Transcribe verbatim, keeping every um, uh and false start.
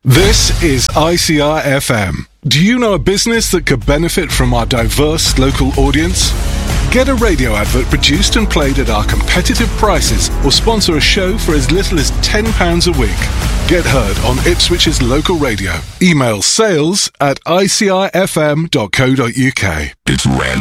This is I C R F M. Do you know a business that could benefit from our diverse local audience? Get a radio advert produced and played at our competitive prices, or sponsor a show for as little as ten pounds a week. Get heard on Ipswich's local radio. Email sales at I C R F M dot co dot U K. It's red.